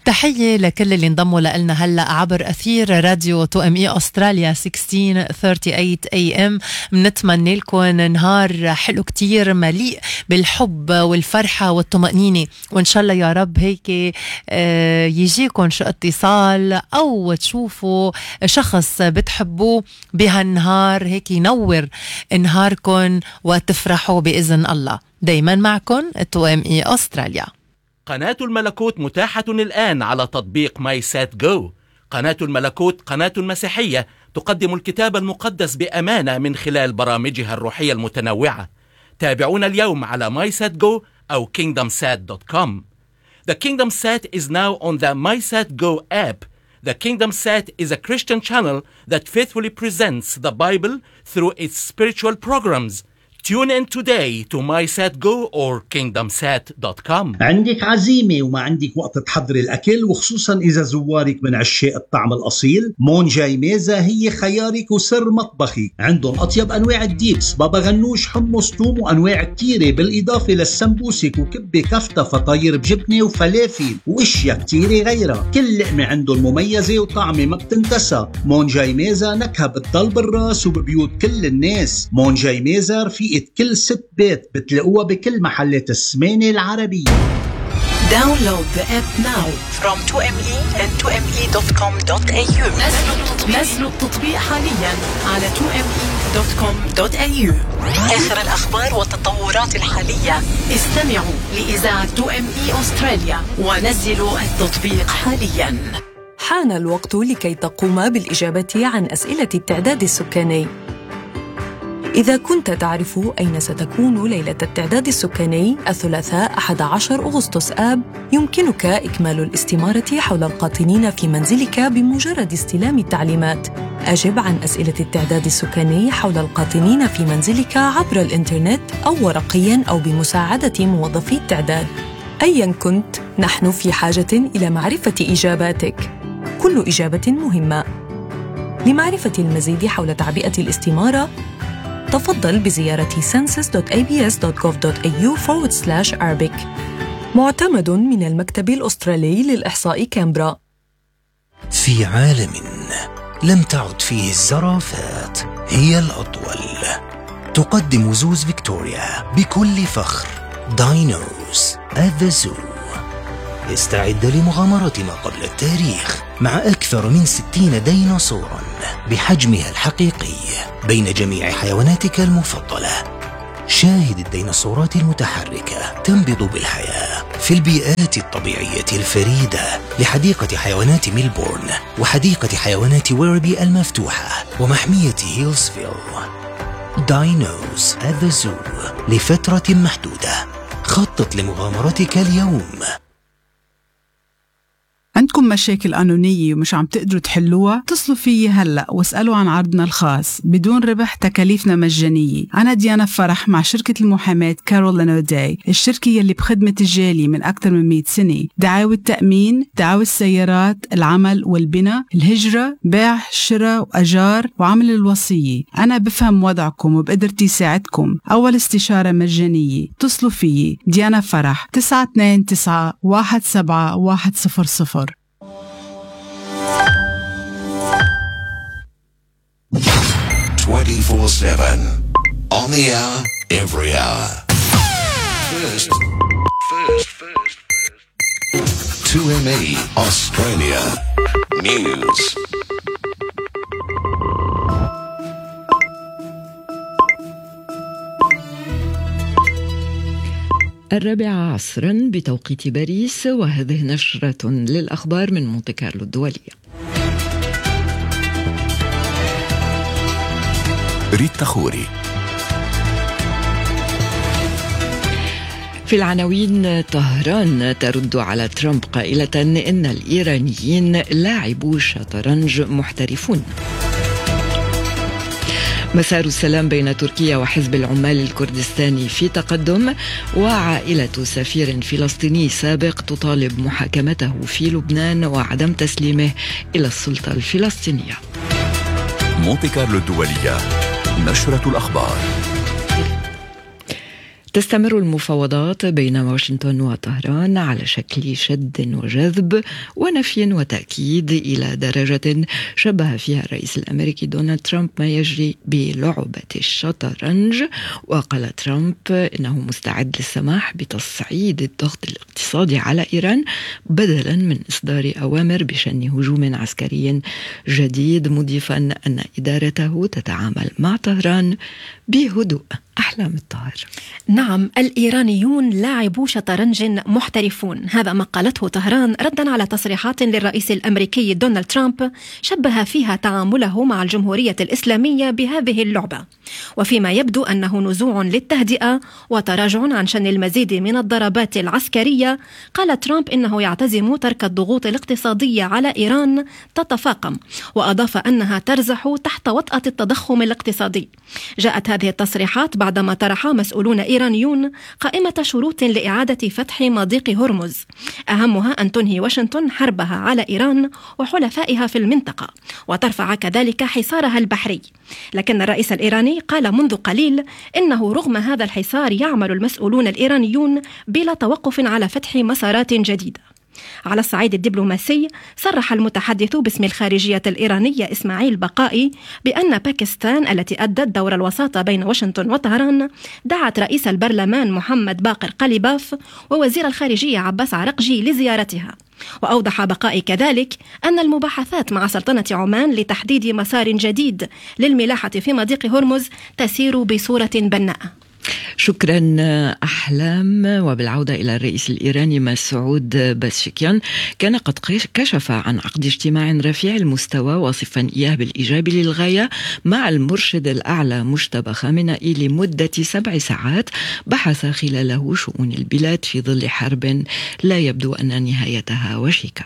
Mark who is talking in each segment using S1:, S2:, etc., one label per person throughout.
S1: تحية لكل اللي انضموا لنا هلأ عبر أثير راديو 2ME أستراليا 1638 AM. بنتمنى لكم نهار حلو كتير مليء بالحب والفرحة والطمأنينة، وإن شاء الله يا رب هيك يجيكم شو اتصال أو تشوفوا شخص بتحبوه بهالنهار هيك ينور نهاركم وتفرحوا بإذن الله. دايما معكم 2ME أستراليا.
S2: قناة الملكوت متاحة الآن على تطبيق ماي سات جو. قناة الملكوت قناة مسيحية تقدم الكتاب المقدس بأمانة من خلال برامجها الروحية المتنوعة. تابعونا اليوم على MySatGo أو KingdomSat.com. The KingdomSat is now on the MySatGo app. The KingdomSat is a Christian channel that faithfully presents the Bible through its spiritual programs. Tune in today to MySatGo or KingdomSat.com.
S3: عندك عزيمة وما عندك وقت تحضري الأكل، وخصوصا إذا زوارك من عشاق الطعم الأصيل، مون جاي ميزة هي خيارك وسر مطبخك. عندهم أطيب أنواع الديبس، بابا غنوش، حمص، توم، وأنواع كتيرة، بالإضافة للسمبوسك وكبة كفتة، فطاير بجبنة وفلافل وإشياء كتيرة غيرها. كل لقمة عندهم مميزة وطعمة ما بتنتسى. مون جاي ميزة نكهة بتضل بالراس وببيوت كل الناس. مون جاي ميزة رفيقة كل ست بيت، بتلاقوها بكل محلات السمانة العربية.
S4: Download the app now from 2ME and 2ME.com.au. نزلوا التطبيق حاليا على 2ME.com.au. آخر الأخبار والتطورات الحالية. استمعوا لإذاعة 2ME أستراليا ونزلوا التطبيق حاليا.
S5: حان الوقت لكي تقوم بالإجابة عن أسئلة التعداد السكاني. إذا كنت تعرف أين ستكون ليلة التعداد السكاني الثلاثاء 11 أغسطس آب، يمكنك إكمال الاستمارة حول القاطنين في منزلك بمجرد استلام التعليمات. أجب عن أسئلة التعداد السكاني حول القاطنين في منزلك عبر الإنترنت أو ورقياً أو بمساعدة موظفي التعداد. أياً كنت، نحن في حاجة إلى معرفة إجاباتك. كل إجابة مهمة. لمعرفة المزيد حول تعبئة الاستمارة، تفضل بزيارة census.abs.gov.au/Arabic. معتمد من المكتب الأسترالي للإحصاء كامبرا.
S6: في عالم لم تعد فيه الزرافات هي الأطول، تقدم زوز فيكتوريا بكل فخر داينوز at the Zoo. استعد لمغامرة ما قبل التاريخ مع أكثر من 60 ديناصوراً بحجمها الحقيقي بين جميع حيواناتك المفضلة. شاهد الديناصورات المتحركة تنبض بالحياة في البيئات الطبيعية الفريدة لحديقة حيوانات ميلبورن وحديقة حيوانات ويربي المفتوحة ومحمية هيلزفيل. داينوز at the Zoo لفترة محدودة. خطط لمغامرتك اليوم.
S7: عندكم مشاكل قانونية ومش عم تقدروا تحلوها؟ اتصلوا فيي هلأ واسألوا عن عرضنا الخاص بدون ربح، تكاليفنا مجانية. أنا ديانا فرح مع شركة المحاماة كارول لانوداي، الشركة يلي بخدمة الجالية من أكثر من 100 سنة. دعاوى التأمين، دعاوى السيارات، العمل والبناء، الهجرة، بيع، شراء وأجار، وعمل الوصية. أنا بفهم وضعكم وبقدرتي ساعدكم. أول استشارة مجانية. اتصلوا فيي ديانا فرح 929-17100.
S8: 24/7 on the hour, every hour. First. 2ME Australia News.
S9: الرابعة عصرا بتوقيت باريس، وهذه نشرة للأخبار من مونتي كارلو الدولية.
S8: ريتا خوري.
S9: في العناوين: طهران ترد على ترامب قائلة إن الإيرانيين لاعبو شطرنج محترفون. مسار السلام بين تركيا وحزب العمال الكردستاني في تقدم، وعائلة سفير فلسطيني سابق تطالب محاكمته في لبنان وعدم تسليمه إلى السلطة الفلسطينية.
S8: مونتي كارلو الدولية، نشرة الأخبار.
S9: تستمر المفاوضات بين واشنطن وطهران على شكل شد وجذب ونفي وتأكيد إلى درجة شبه فيها الرئيس الأمريكي دونالد ترامب ما يجري بلعبة الشطرنج. وقال ترامب إنه مستعد للسماح بتصعيد الضغط الاقتصادي على إيران بدلا من إصدار أوامر بشن هجوم عسكري جديد، مضيفا أن إدارته تتعامل مع طهران بهدوء. أحلام الطاهر.
S10: نعم، الإيرانيون لاعبو شطرنج محترفون، هذا ما قالته طهران ردا على تصريحات للرئيس الأمريكي دونالد ترامب شبه فيها تعامله مع الجمهورية الإسلامية بهذه اللعبة، وفيما يبدو أنه نزوع للتهدئة وتراجع عن شن المزيد من الضربات العسكرية. قال ترامب إنه يعتزم ترك الضغوط الاقتصادية على إيران تتفاقم، وأضاف أنها ترزح تحت وطأة التضخم الاقتصادي. جاءت هذه التصريحات بعدما طرح مسؤولون إيرانيون قائمة شروط لإعادة فتح مضيق هرمز، أهمها أن تنهي واشنطن حربها على إيران وحلفائها في المنطقة وترفع كذلك حصارها البحري. لكن الرئيس الإيراني قال منذ قليل إنه رغم هذا الحصار يعمل المسؤولون الإيرانيون بلا توقف على فتح مسارات جديدة. على الصعيد الدبلوماسي، صرح المتحدث باسم الخارجية الإيرانية إسماعيل بقائي بأن باكستان التي أدت دور الوساطة بين واشنطن وطهران دعت رئيس البرلمان محمد باقر قليباف ووزير الخارجية عباس عرقجي لزيارتها. وأوضح بقائي كذلك أن المباحثات مع سلطنة عمان لتحديد مسار جديد للملاحة في مضيق هرمز تسير بصورة بناءة.
S9: شكرا أحلام. وبالعودة إلى الرئيس الإيراني مسعود بازشكيان، كان قد كشف عن عقد اجتماع رفيع المستوى واصفا إياه بالإيجابي للغاية مع المرشد الأعلى مجتبى خامنئي لمدة 7 ساعات بحث خلاله شؤون البلاد في ظل حرب لا يبدو أن نهايتها وشيكة.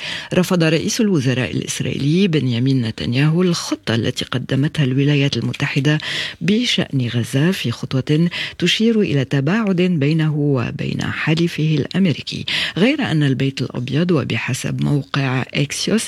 S9: رفض رئيس الوزراء الإسرائيلي بنيامين نتنياهو الخطة التي قدمتها الولايات المتحدة بشأن غزة في خطوة تشير إلى تباعد بينه وبين حليفه الأمريكي، غير أن البيت الأبيض وبحسب موقع إكسيوس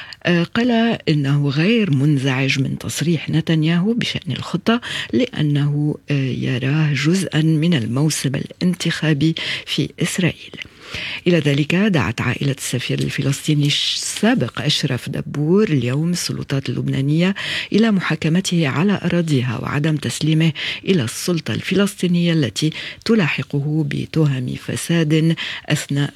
S9: قال إنه غير منزعج من تصريح نتنياهو بشأن الخطة لأنه يراه جزءا من الموسم الانتخابي في إسرائيل. إلى ذلك دعت عائلة السفير الفلسطيني السابق أشرف دبور اليوم السلطات اللبنانية إلى محاكمته على أراضيها وعدم تسليمه إلى السلطة الفلسطينية التي تلاحقه بتهم فساد أثناء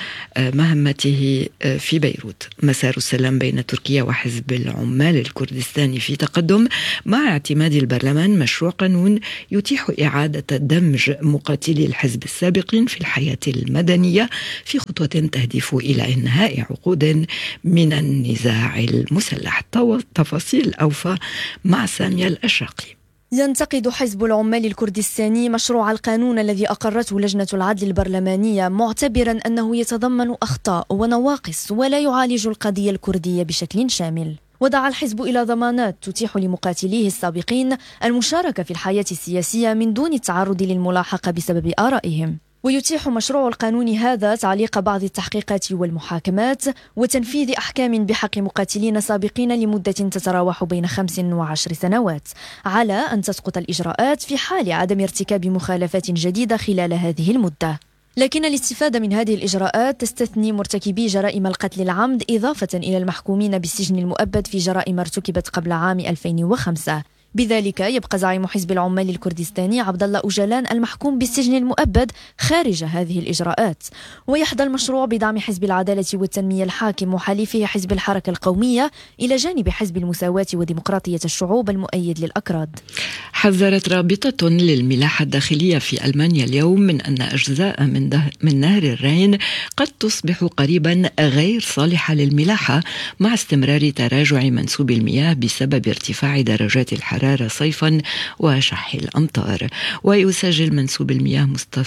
S9: مهمته في بيروت. مسار السلام بين تركيا وحزب العمال الكردستاني في تقدم مع اعتماد البرلمان مشروع قانون يتيح إعادة دمج مقاتلي الحزب السابقين في الحياة المدنية في خطوة تهدف إلى إنهاء عقود من النزاع المسلح. تفاصيل أوفى مع سامية الأشراقي.
S11: ينتقد حزب العمال الكردستاني مشروع القانون الذي أقرته لجنة العدل البرلمانية، معتبرا أنه يتضمن أخطاء ونواقص ولا يعالج القضية الكردية بشكل شامل. ودعا الحزب إلى ضمانات تتيح لمقاتليه السابقين المشاركة في الحياة السياسية من دون التعرض للملاحقة بسبب آرائهم. ويتيح مشروع القانون هذا تعليق بعض التحقيقات والمحاكمات وتنفيذ أحكام بحق مقاتلين سابقين لمدة تتراوح بين 5 و10 سنوات، على أن تسقط الإجراءات في حال عدم ارتكاب مخالفات جديدة خلال هذه المدة. لكن الاستفادة من هذه الإجراءات تستثني مرتكبي جرائم القتل العمد إضافة إلى المحكومين بالسجن المؤبد في جرائم ارتكبت قبل عام 2005. بذلك يبقى زعيم حزب العمال الكردستاني عبد الله أوجلان المحكوم بالسجن المؤبد خارج هذه الإجراءات. ويحظى المشروع بدعم حزب العدالة والتنمية الحاكم وحليفه حزب الحركة القومية إلى جانب حزب المساواة وديمقراطية الشعوب المؤيد للأكراد.
S9: حذرت رابطة للملاحة الداخلية في ألمانيا اليوم من أن أجزاء من نهر الراين قد تصبح قريبا غير صالحة للملاحة مع استمرار تراجع منسوب المياه بسبب ارتفاع درجات الحرارة صيفا وشح الأمطار. ويسجل منسوب المياه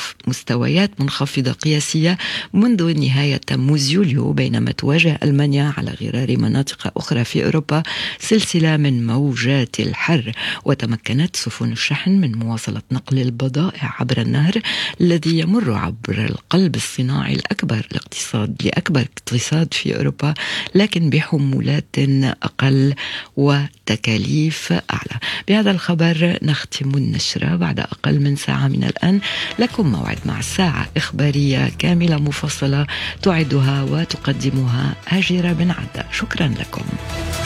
S9: مستويات منخفضة قياسية منذ نهاية تموز يوليو، بينما تواجه ألمانيا على غرار مناطق أخرى في أوروبا سلسلة من موجات الحر. وتمكنت سفن الشحن من مواصلة نقل البضائع عبر النهر الذي يمر عبر القلب الصناعي الأكبر لأكبر اقتصاد في أوروبا، لكن بحمولات أقل وتكاليف أعلى. بهذا الخبر نختم النشرة بعد أقل من ساعة من الآن. لكم موعد مع ساعة إخبارية كاملة مفصلة تعدها وتقدمها هاجرة بن عدة. شكرا لكم.